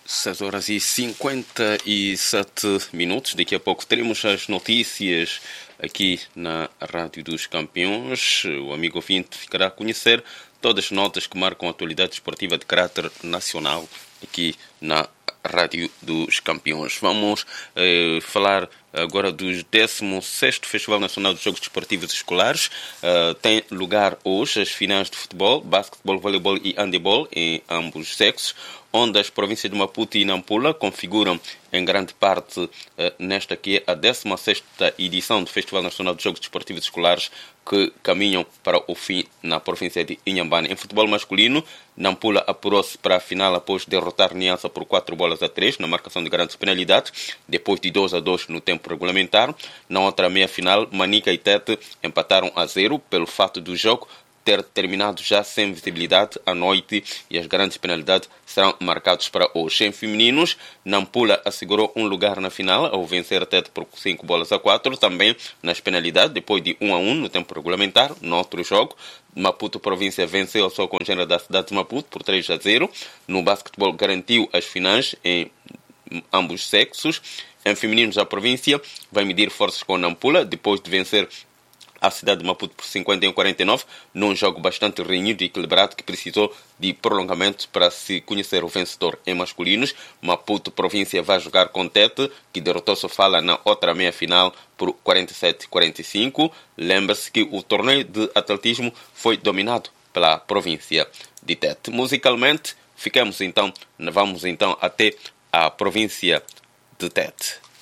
6h57. Daqui a pouco teremos as notícias aqui na Rádio dos Campeões. O amigo ouvinte ficará a conhecer todas as notas que marcam a atualidade esportiva de caráter nacional aqui na Rádio dos Campeões. Vamos falar agora do 16º Festival Nacional de Jogos Desportivos Escolares. Tem lugar hoje as finais de futebol, basquetebol, voleibol e handebol em ambos os sexos, onde as províncias de Maputo e Nampula configuram em grande parte nesta que é a 16ª edição do Festival Nacional de Jogos Desportivos Escolares, que caminham para o fim na província de Inhambane. Em futebol masculino, Nampula apurou-se para a final após derrotar Niassa por 4-3 na marcação de grandes penalidades, depois de 2-2 no tempo regulamentar. Na outra meia-final, Manica e Tete empataram a 0 pelo fato do jogo ter terminado já sem visibilidade à noite e as grandes penalidades serão marcadas para hoje. Em femininos, Nampula assegurou um lugar na final ao vencer a Tete por 5-4, também nas penalidades, depois de 1-1 no tempo regulamentar. No outro jogo, Maputo Província venceu a sua congênera da cidade de Maputo por 3-0. No basquetebol, garantiu as finais em ambos sexos. Em femininos, a província vai medir forças com Nampula, depois de vencer a cidade de Maputo por 51-49, num jogo bastante renhido e equilibrado que precisou de prolongamento para se conhecer o vencedor. Em masculinos, Maputo Província vai jogar com Tete, que derrotou Sofala na outra meia-final por 47-45. Lembra-se que o torneio de atletismo foi dominado pela província de Tete. Musicalmente, vamos então até a província de Tete.